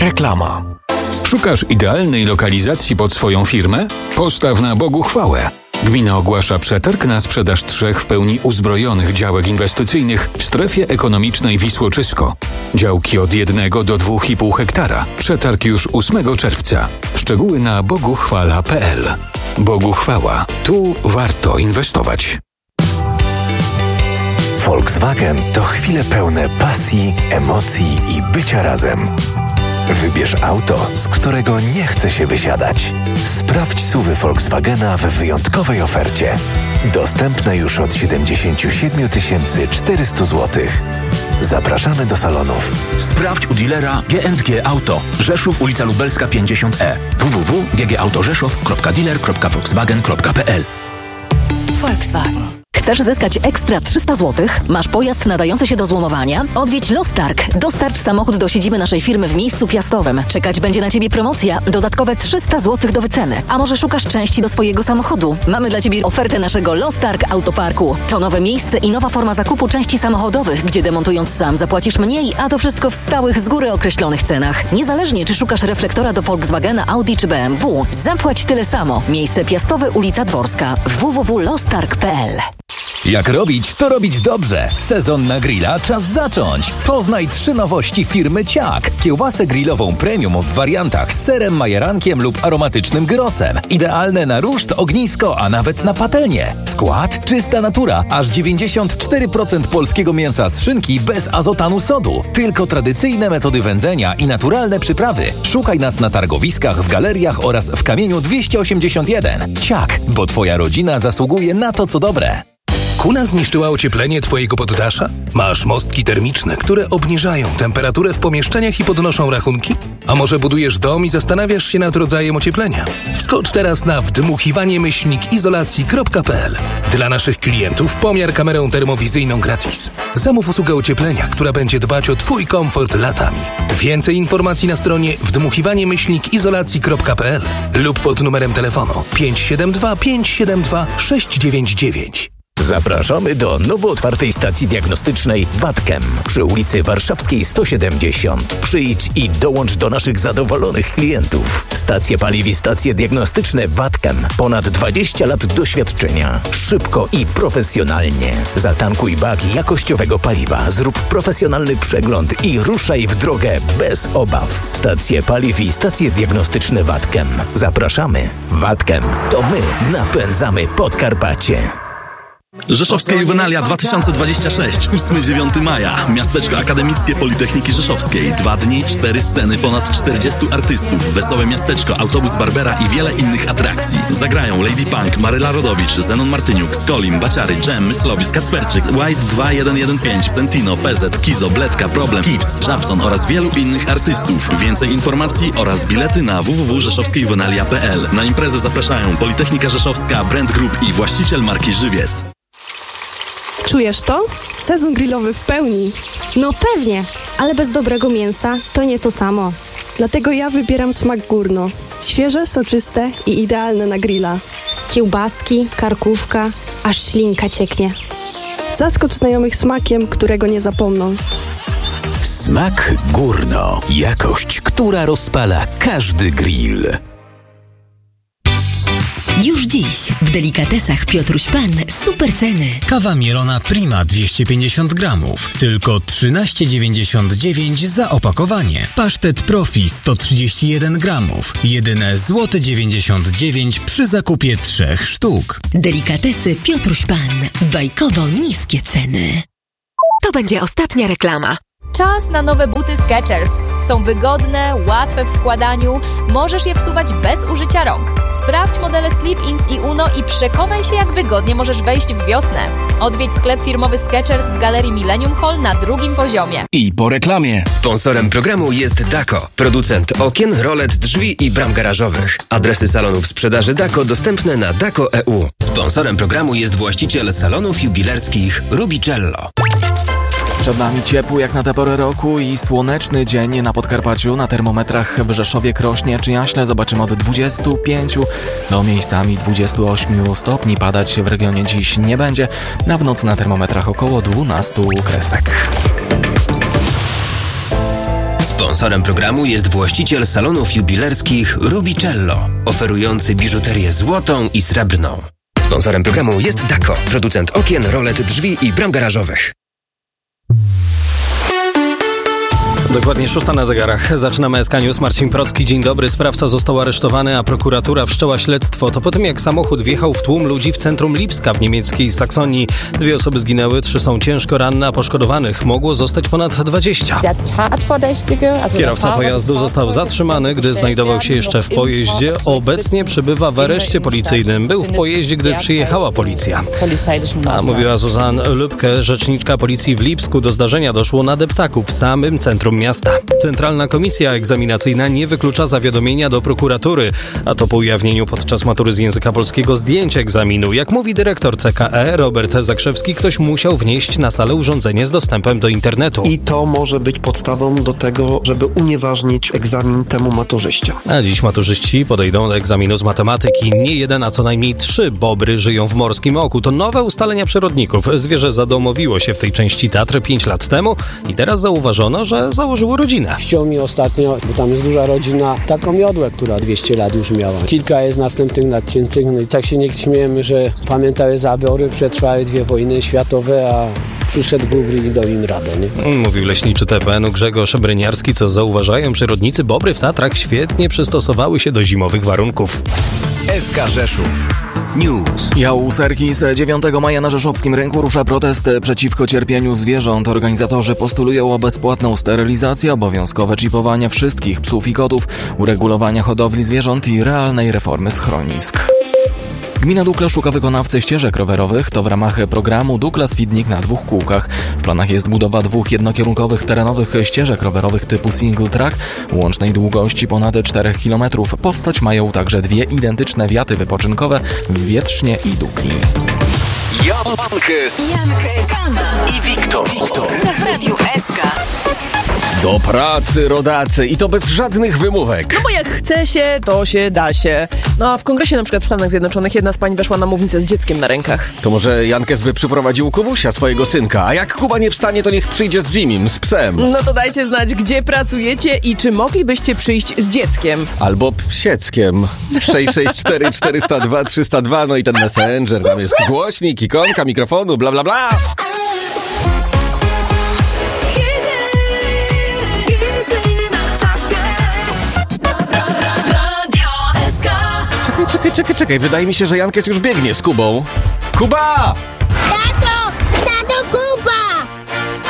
Reklama. Szukasz idealnej lokalizacji pod swoją firmę? Postaw na Bogu chwałę. Gmina ogłasza przetarg na sprzedaż 3 w pełni uzbrojonych działek inwestycyjnych w strefie ekonomicznej Wisłoczysko. Działki od 1 do 2,5 hektara. Przetarg już 8 czerwca. Szczegóły na boguchwala.pl. Bogu chwała. Tu warto inwestować. Volkswagen to chwile pełne pasji, emocji i bycia razem. Wybierz auto, z którego nie chce się wysiadać. Sprawdź SUV-y Volkswagena w wyjątkowej ofercie. Dostępne już od 77 400 zł. Zapraszamy do salonów. Sprawdź u dealera G&G Auto. Rzeszów, ulica Lubelska 50E. www.gautorzeszów.dealer.volkswagen.pl. Volkswagen. Chcesz zyskać ekstra 300 zł? Masz pojazd nadający się do złomowania? Odwiedź Lostarg. Dostarcz samochód do siedziby naszej firmy w miejscu Piastowym. Czekać będzie na Ciebie promocja. Dodatkowe 300 zł do wyceny. A może szukasz części do swojego samochodu? Mamy dla Ciebie ofertę naszego Lostarg Autoparku. To nowe miejsce i nowa forma zakupu części samochodowych, gdzie demontując sam zapłacisz mniej, a to wszystko w stałych, z góry określonych cenach. Niezależnie czy szukasz reflektora do Volkswagena, Audi czy BMW, zapłać tyle samo. Miejsce Piastowe, ulica Dworska. www.lostarg.pl. Jak robić, to robić dobrze. Sezon na grilla czas zacząć. Poznaj 3 nowości firmy Ciak. Kiełbasę grillową premium w wariantach z serem, majerankiem lub aromatycznym gyrosem. Idealne na ruszt, ognisko, a nawet na patelnię. Skład? Czysta natura. Aż 94% polskiego mięsa z szynki bez azotanu sodu. Tylko tradycyjne metody wędzenia i naturalne przyprawy. Szukaj nas na targowiskach, w galeriach oraz w Kamieniu 281. Ciak, bo Twoja rodzina zasługuje na to, co dobre. Kuna zniszczyła ocieplenie Twojego poddasza? Masz mostki termiczne, które obniżają temperaturę w pomieszczeniach i podnoszą rachunki? A może budujesz dom i zastanawiasz się nad rodzajem ocieplenia? Wskocz teraz na wdmuchiwanie-izolacji.pl. Dla naszych klientów pomiar kamerą termowizyjną gratis. Zamów usługę ocieplenia, która będzie dbać o Twój komfort latami. Więcej informacji na stronie wdmuchiwanie-izolacji.pl lub pod numerem telefonu 572 572 699. Zapraszamy do nowo otwartej stacji diagnostycznej Watchem przy ulicy Warszawskiej 170. Przyjdź i dołącz do naszych zadowolonych klientów. Stacje paliw i stacje diagnostyczne Watchem. Ponad 20 lat doświadczenia. Szybko i profesjonalnie. Zatankuj bak jakościowego paliwa, zrób profesjonalny przegląd i ruszaj w drogę bez obaw. Stacje paliw i stacje diagnostyczne Watchem. Zapraszamy. Watchem to my napędzamy Podkarpacie. Rzeszowska Juwenalia 2026, 8-9 maja. Miasteczko Akademickie Politechniki Rzeszowskiej. 2 dni, 4 sceny, ponad 40 artystów. Wesołe miasteczko, autobus Barbera i wiele innych atrakcji. Zagrają Lady Punk, Maryla Rodowicz, Zenon Martyniuk, Skolim, Baciary, Dżem, Myslowis, Kacperczyk, White 2115, Sentino, PZ, Kizo, Bledka, Problem, Kips, Żabson oraz wielu innych artystów. Więcej informacji oraz bilety na www.rzeszowskiejuwenalia.pl. Na imprezę zapraszają Politechnika Rzeszowska, Brand Group i właściciel marki Żywiec. Czujesz to? Sezon grillowy w pełni. No pewnie, ale bez dobrego mięsa to nie to samo. Dlatego ja wybieram smak Górno. Świeże, soczyste i idealne na grilla. Kiełbaski, karkówka, aż ślinka cieknie. Zaskocz znajomych smakiem, którego nie zapomną. Smak Górno. Jakość, która rozpala każdy grill. Już dziś w delikatesach Piotruś Pan super ceny. Kawa mielona Prima 250 gramów, tylko 13,99 za opakowanie. Pasztet Profi 131 gramów, jedyne złoty 99 przy zakupie 3 sztuk. Delikatesy Piotruś Pan. Bajkowo niskie ceny. To będzie ostatnia reklama. Czas na nowe buty Skechers. Są wygodne, łatwe w wkładaniu, możesz je wsuwać bez użycia rąk. Sprawdź modele Slip-ins i Uno i przekonaj się, jak wygodnie możesz wejść w wiosnę. Odwiedź sklep firmowy Skechers w Galerii Millennium Hall na 2. poziomie. I po reklamie. Sponsorem programu jest Dako, producent okien, rolet, drzwi i bram garażowych. Adresy salonów sprzedaży Dako dostępne na Dako.eu. Sponsorem programu jest właściciel salonów jubilerskich Rubicello. Przed nami ciepły jak na tę porę roku i słoneczny dzień na Podkarpaciu. Na termometrach w Rzeszowie, Krośnie czy Jaśle zobaczymy od 25 do miejscami 28 stopni. Padać w regionie dziś nie będzie. Na w nocy na termometrach około 12 kresek. Sponsorem programu jest właściciel salonów jubilerskich Rubicello, oferujący biżuterię złotą i srebrną. Sponsorem programu jest Daco, producent okien, rolet, drzwi i bram garażowych. Dokładnie 6 na zegarach. Zaczynamy SK News. Marcin Procki. Dzień dobry. Sprawca został aresztowany, a prokuratura wszczęła śledztwo. To po tym, jak samochód wjechał w tłum ludzi w centrum Lipska w niemieckiej Saksonii. 2 osoby zginęły, 3 są ciężko ranne, a poszkodowanych mogło zostać ponad 20. Kierowca pojazdu został zatrzymany, gdy znajdował się jeszcze w pojeździe. Obecnie przebywa w areszcie policyjnym. Był w pojeździe, gdy przyjechała policja. A mówiła Zuzanne Lübke, rzeczniczka policji w Lipsku. Do zdarzenia doszło na deptaku w samym centrum miasta. Centralna Komisja Egzaminacyjna nie wyklucza zawiadomienia do prokuratury, a to po ujawnieniu podczas matury z języka polskiego zdjęć egzaminu. Jak mówi dyrektor CKE Robert Zakrzewski, ktoś musiał wnieść na salę urządzenie z dostępem do internetu. I to może być podstawą do tego, żeby unieważnić egzamin temu maturzyście. A dziś maturzyści podejdą do egzaminu z matematyki. Nie jeden, a co najmniej 3 bobry żyją w Morskim Oku. To nowe ustalenia przyrodników. Zwierzę zadomowiło się w tej części Tatry 5 lat temu i teraz zauważono, że założyło rodzinę. Ściął mi ostatnio, bo tam jest duża rodzina, taką miodłę, która 200 lat już miała. Kilka jest następnych nadciętych, no i tak się nie śmiejemy, że pamiętały zabory, przetrwały 2 wojny światowe, a przyszedł bóbr i dał im radę, nie? Mówił leśniczy TPN-u Grzegorz Bryniarski, co zauważają przyrodnicy, bobry w Tatrach świetnie przystosowały się do zimowych warunków. SK Rzeszów News. Jałuserki z 9 maja na rzeszowskim rynku rusza protest przeciwko cierpieniu zwierząt. Organizatorzy postulują o bezpłatną sterylizację, obowiązkowe czipowanie wszystkich psów i kotów, uregulowania hodowli zwierząt i realnej reformy schronisk. Gmina Dukla szuka wykonawcy ścieżek rowerowych. To w ramach programu Dukla Swidnik na 2 kółkach. W planach jest budowa 2 jednokierunkowych terenowych ścieżek rowerowych typu single track, łącznej długości ponad 4 km. Powstać mają także 2 identyczne wiaty wypoczynkowe w Wietrznie i Dukli. Jankes i Wiktor. W Radiu SK. Do pracy, rodacy, i to bez żadnych wymówek. No bo jak chce się, to się da się. No a w kongresie na przykład w Stanach Zjednoczonych jedna z pań weszła na mównicę z dzieckiem na rękach. To może Jankes by przyprowadził Kubusia, swojego synka, a jak Kuba nie wstanie, to niech przyjdzie z Jimmym, z psem. No to dajcie znać, gdzie pracujecie i czy moglibyście przyjść z dzieckiem. Albo psieckiem. 664 402 302, no i ten messenger, tam jest głośnik, ikonka mikrofonu, bla bla bla. Czekaj, wydaje mi się, że Jankes już biegnie z Kubą. Kuba!